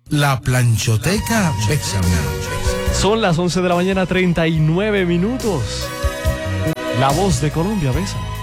La Planchoteca Bésame. Son las 11 de la mañana, 39 minutos. La voz de Colombia, Bésame.